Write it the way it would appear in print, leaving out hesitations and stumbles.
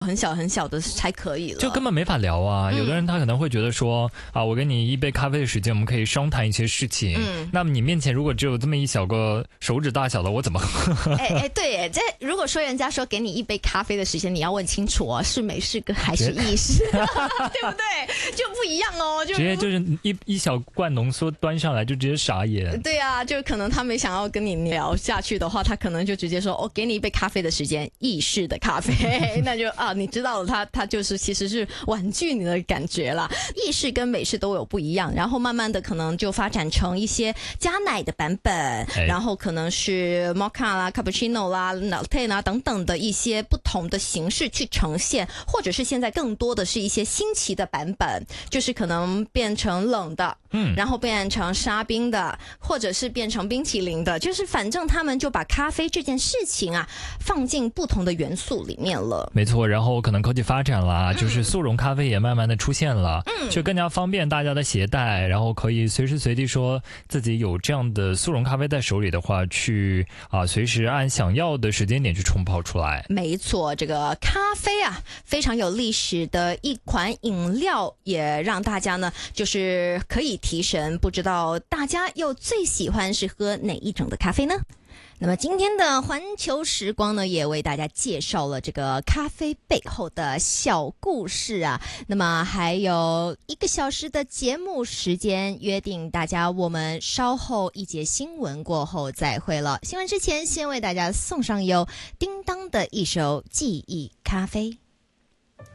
很小很小的才可以了， 就根本没法聊啊。有的人他可能会觉得说啊，我跟你一杯咖啡的时间，我们可以商谈一些事情。那么你面前如果只有这么一小个手指大小的，我怎么喝？ 对，如果说人家说给你一杯咖啡的时间，你要问清楚哦，是美式跟还是意式，对不对？就不一样哦， 直接就是一小罐浓缩端上来就直接傻眼。 对啊，就可能他没想要跟你聊下去的话，他可能就直接说给你一杯咖啡的时间，意式的咖啡，那就你知道了，他就是其实是婉拒你的感觉啦。意式跟美式都有不一样，然后慢慢的可能就发展成一些加奶的版本，然后可能是 mocha 啦、cappuccino 啦、latte 啦等等的一些不同的形式去呈现，或者是现在更多的是一些新奇的版本，就是可能变成冷的，然后变成沙冰的，或者是变成冰淇淋的，就是反正他们就把咖啡这件事情放进不同的元素里面了。 没错，然后可能科技发展啦，就是速溶咖啡也慢慢的出现了，就更加方便大家的携带，然后可以随时随地说自己有这样的速溶咖啡在手里的话，去随时按想要的时间点去冲泡出来。 没错，这个咖啡非常有历史的一款饮料，也让大家呢就是可以提神。不知道大家又最喜欢是喝哪一种的咖啡呢？那么今天的环球时光呢，也为大家介绍了这个咖啡背后的小故事那么还有1个小时的节目时间，约定大家我们稍后一节新闻过后再会了。新闻之前，先为大家送上由叮当的一首记忆咖啡。